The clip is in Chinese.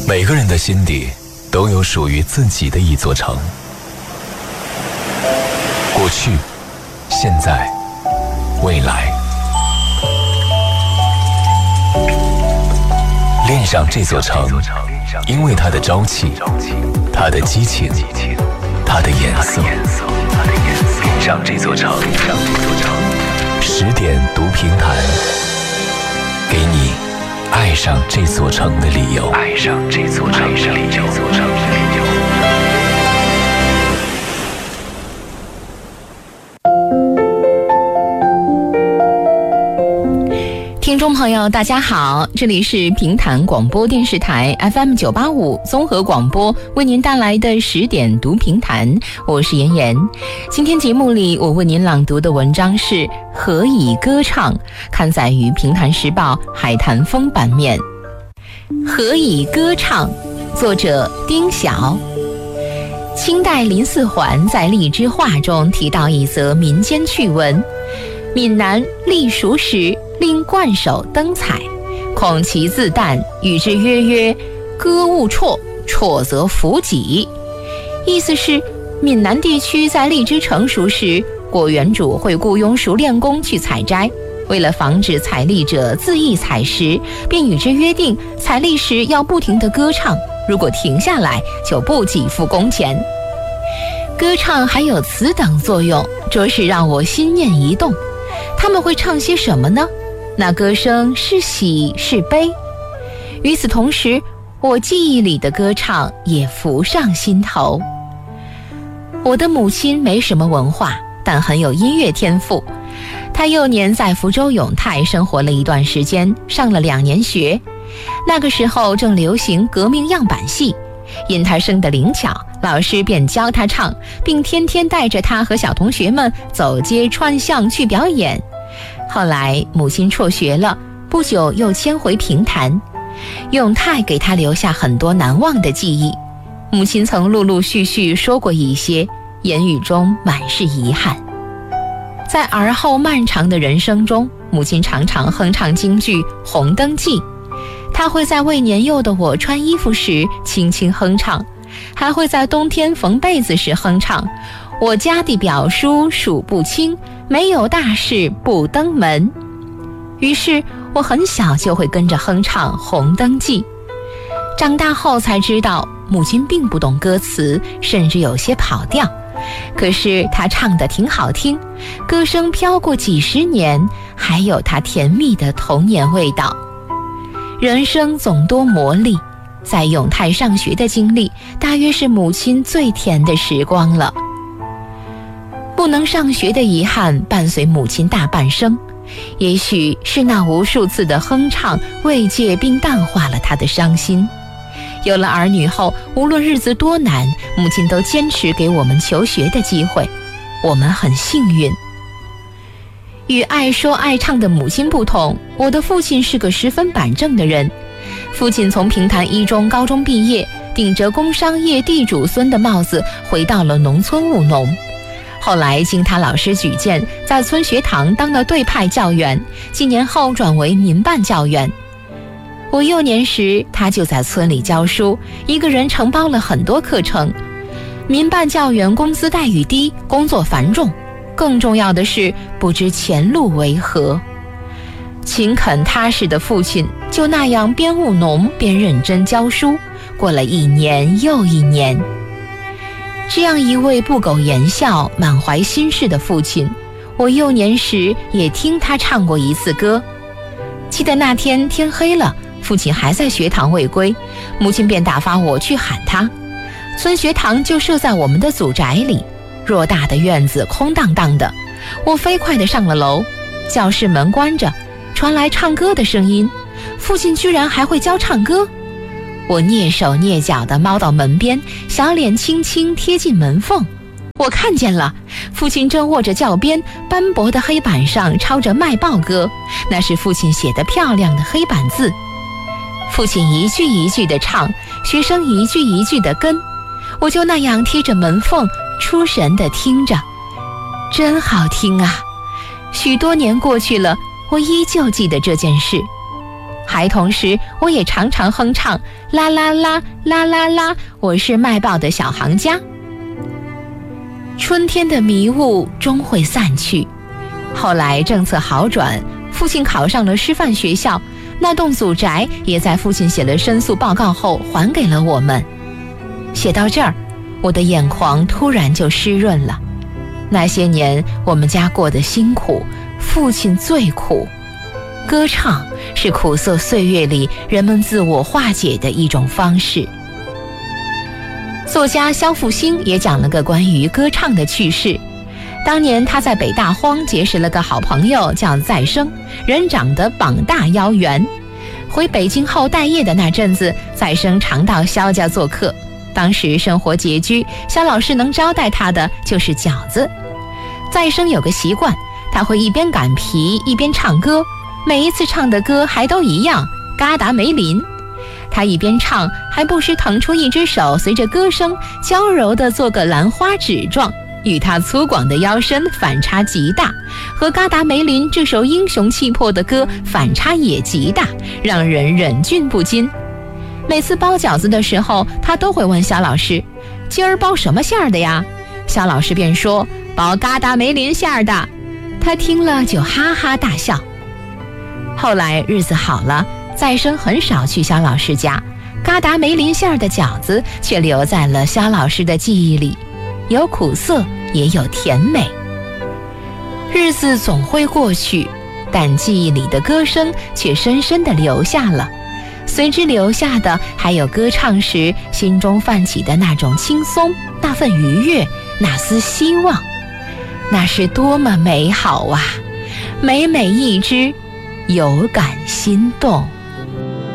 每个人的心底都有属于自己的一座城，过去、现在、未来。恋上这座城，因为它的朝气，它的激情，它的颜色。恋上这座城，10点读评弹，给你爱上这座城的理由。爱上这座城的理由。 听众朋友大家好，这里是平潭广播电视台 FM 985综合广播为您带来的10点读评弹，我是妍妍。今天节目里我为您朗读的文章是《何以歌唱》，刊载于平潭时报海棠风版面。何以歌唱，作者丁晓。清代林四环在《荔枝话》中提到一则民间趣闻：闽南立熟时，令冠首登采，恐其自啖，与之曰歌勿辍，辍则弗己。意思是闽南地区在荔枝成熟时，果园主会雇佣熟练工去采摘，为了防止采荔者恣意采食，便与之约定采荔时要不停地歌唱，如果停下来就不给付工钱。歌唱还有此等作用，着实让我心念一动。他们会唱些什么呢？那歌声是喜是悲？与此同时，我记忆里的歌唱也浮上心头。我的母亲没什么文化，但很有音乐天赋。她幼年在福州永泰生活了一段时间，上了2年学。那个时候正流行革命样板戏，因她生得灵巧，老师便教她唱，并天天带着她和小同学们走街串巷去表演。后来母亲辍学了，不久又迁回平潭。永泰给她留下很多难忘的记忆，母亲曾陆陆续续说过一些，言语中满是遗憾。在而后漫长的人生中，母亲常常哼唱京剧《红灯记》，她会在为年幼的我穿衣服时轻轻哼唱，还会在冬天缝被子时哼唱：我家的表叔数不清，没有大事不登门。于是我很小就会跟着哼唱《红灯记》。长大后才知道，母亲并不懂歌词，甚至有些跑调，可是她唱得挺好听，歌声飘过几十年，还有她甜蜜的童年味道。人生总多磨砺，在永泰上学的经历，大约是母亲最甜的时光了。不能上学的遗憾伴随母亲大半生，也许是那无数次的哼唱慰藉并淡化了她的伤心。有了儿女后，无论日子多难，母亲都坚持给我们求学的机会，我们很幸运。与爱说爱唱的母亲不同，我的父亲是个十分板正的人。父亲从平潭一中高中毕业，顶着工商业地主孙的帽子回到了农村务农。后来经他老师举荐，在村学堂当了对派教员，几年后转为民办教员。我幼年时，他就在村里教书，一个人承包了很多课程。民办教员工资待遇低，工作繁重，更重要的是不知前路为何。勤恳踏实的父亲就那样边务农边认真教书，过了1年又1年。这样一位不苟言笑、满怀心事的父亲，我幼年时也听他唱过一次歌。记得那天天黑了，父亲还在学堂未归，母亲便打发我去喊他。村学堂就设在我们的祖宅里，偌大的院子空荡荡的。我飞快地上了楼，教室门关着，传来唱歌的声音。父亲居然还会教唱歌。我蹑手蹑脚地猫到门边，小脸轻轻贴近门缝。我看见了，父亲正握着教鞭，斑驳的黑板上抄着卖报歌，那是父亲写的漂亮的黑板字。父亲一句一句地唱，学生一句一句地跟，我就那样贴着门缝，出神地听着，真好听啊！许多年过去了，我依旧记得这件事。 孩童时，我也常常哼唱啦啦啦啦啦啦，我是卖报的小行家。春天的迷雾终会散去，后来政策好转，父亲考上了师范学校，那栋祖宅也在父亲写了申诉报告后还给了我们。写到这儿，我的眼眶突然就湿润了。那些年我们家过得辛苦，父亲最苦。歌唱是苦涩岁月里人们自我化解的一种方式。作家萧复兴也讲了个关于歌唱的趣事。当年他在北大荒结识了个好朋友叫再生，人长得膀大腰圆。回北京后待业的那阵子，再生常到萧家做客。当时生活拮据，萧老师能招待他的就是饺子。再生有个习惯，他会一边擀皮一边唱歌，每一次唱的歌还都一样，嘎达梅林。他一边唱，还不时腾出一只手，随着歌声娇柔地做个兰花指状，与他粗犷的腰身反差极大，和嘎达梅林这首英雄气魄的歌反差也极大，让人忍俊不禁。每次包饺子的时候，他都会问萧老师：“今儿包什么馅儿的呀？”萧老师便说：“包嘎达梅林馅儿的。”他听了就哈哈大笑。后来日子好了，再生很少去萧老师家，嘎达梅林馅儿的饺子却留在了萧老师的记忆里，有苦涩也有甜美。日子总会过去，但记忆里的歌声却深深地留下了，随之留下的还有歌唱时心中泛起的那种轻松，那份愉悦，那丝希望。那是多么美好啊，每每一只有感心动。